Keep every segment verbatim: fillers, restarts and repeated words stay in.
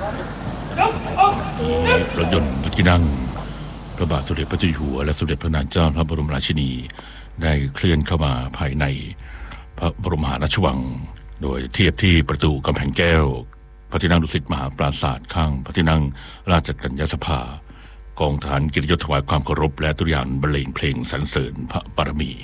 รถยนต์พระที่นั่งพระบาทสมเด็จพระเจ้าอยู่หัวและสมเด็จพระนางเจ้าพระบรมราชินีได้เคลื่อนเข้ามาภายในพระบรมมหาราชวังโดยเทียบที่ประตูกำแพงแก้วพระที่นั่งดุสิตมหาปราสาทข้างพระที่นั่งราชกัญญาสภากองทหารเกียรติยศถวายความเคารพและตุรยานบรรเลงเพลงสรรเสริญพระบารมี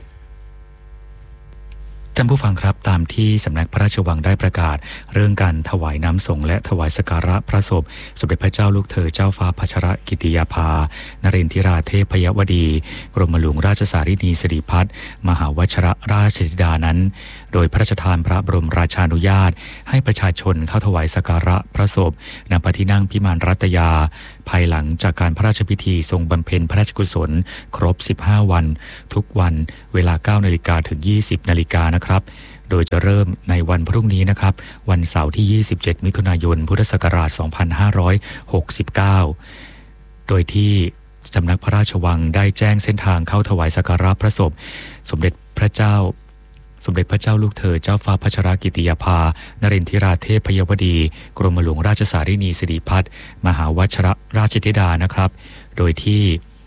ท่านผู้ฟังครับตามที่สำนักพระราชวังได้ประกาศเรื่องการถวายน้ำสงฆ์และถวายสักการะพระศพสมเด็จพระเจ้าลูกเธอเจ้าฟ้าพัชรกิติยาภานเรนทิราเทพยวดีกรมหลวงราชสารินีสิริพัฒน์มหาวชิรราชธิดานั้นโดยพระราชทานพระบรมราชานุญาตให้ประชาชนเข้าถวายสักการะพระศพณพระที่นั่งพิมานรัตยาภายหลังจากการพระราชพิธีทรงบำเพ็ญพระราชกุศลครบสิบห้าวันทุกวันเวลา เก้านาฬิกา ถึง ยี่สิบนาฬิกานะครับโดยจะเริ่มในวันพรุ่งนี้นะครับวันเสาร์ที่ยี่สิบเจ็ดมิถุนายนพุทธศักราชสองพันห้าร้อยหกสิบเก้าโดยที่สำนักพระราชวังได้แจ้งเส้นทางเข้าถวายสักการะพระศพสมเด็จพระเจ้าสมเด็จพระเจ้าลูกเธอเจ้าฟ้าพัชรกิติยาภานเรนทิราเทพยวดีกรมหลวงราชสารินีสิริพัฒน์มหาวชิรราชธิดานะครับโดยที่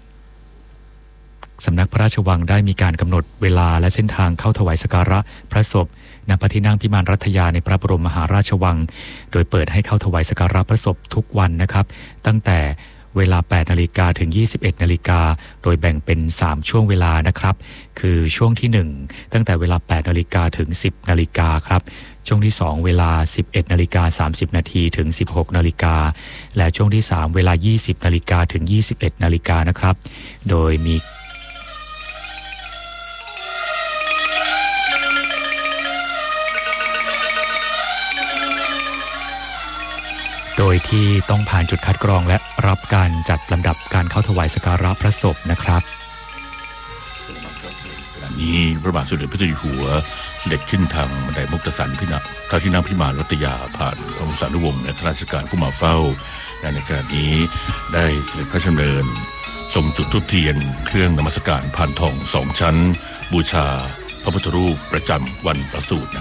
สำนักพระราชวังได้มีการกำหนดเวลาและเส้นทางเข้าถวายสักการะพระศพณพระที่นั่งพิมานรัตยาในพระบรมมหาราชวังโดยเปิดให้เข้าถวายสักการะพระศพทุกวันนะครับตั้งแต่เวลา แปดนาฬิกา ถึง ยี่สิบเอ็ดนาฬิกาโดยแบ่งเป็นสามช่วงเวลานะครับคือช่วงที่หนึ่งตั้งแต่เวลา แปดนาฬิกา ถึง สิบนาฬิกาครับช่วงที่สองเวลา สิบเอ็ดนาฬิกาสามสิบนาที ถึง สิบหกนาฬิกาและช่วงที่สามเวลา ยี่สิบนาฬิกา ถึง ยี่สิบเอ็ดนาฬิกานะครับโดยมีโดยที่ต้องผ่านจุดคัดกรองและรับการจัดลำดับการเข้าถวายสักการะพระศพนะครับขณะนี้พระบาทสมเด็จพระเจ้าอยู่หัวเสด็จขึ้นทางบันไดมุกตสันพิณพระที่นั่งพิมานรัตยาผ่านพระวงศานุวงศ์และข้าราชการผู้มาเฝ้าและในขณะนี้ได้เสด็จพระราชดำเนินทรงจุดธูปเทียนเครื่องนมัสการพานทองสองชั้นบูชาพระพุทธรูปประจำวันประสูติ